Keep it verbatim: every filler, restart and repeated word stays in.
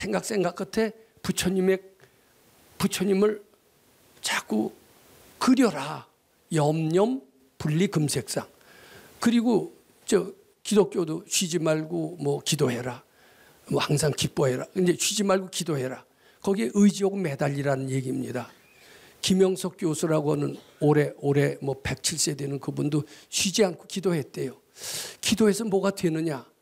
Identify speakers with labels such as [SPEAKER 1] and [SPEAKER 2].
[SPEAKER 1] 생각 생각 끝에 부처님의 부처님을 자꾸 그려라. 염염 분리 금색상. 그리고 저 기독교도 쉬지 말고 뭐 기도해라. 뭐 항상 기뻐해라. 근데 쉬지 말고 기도해라. 거기에 의지하고 매달리라는 얘기입니다. 김영석 교수라고 하는 올해 올해 뭐 백칠 세 되는 그분도 쉬지 않고 기도했대요. 기도해서 뭐가 되느냐?